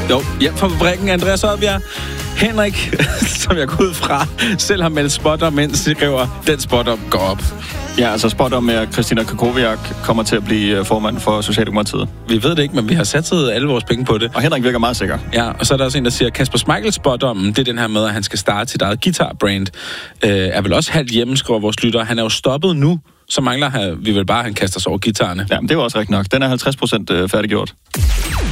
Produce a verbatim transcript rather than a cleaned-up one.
Jo, hjem fra fabrikken. Andreas Oddbjerg. Henrik, som jeg går ud fra, selv har meldt spot om, mens de skriver, den spot om går op. Ja, altså spot om, at Christina Krakowiak kommer til at blive formand for Socialdemokratiet. Vi ved det ikke, men vi har satset alle vores penge på det. Og Henrik virker meget sikker. Ja, og så er der også en, der siger, Kasper Schmeichels spot om, det er den her med, at han skal starte sit eget guitar-brand. Øh, er vel også halvt hjemme, skriver vores lytter. Han er jo stoppet nu, så mangler han, vi vil bare, at han kaster sig over guitarerne. Ja, men det var også rigtigt nok. Den er halvtreds procent færdiggjort.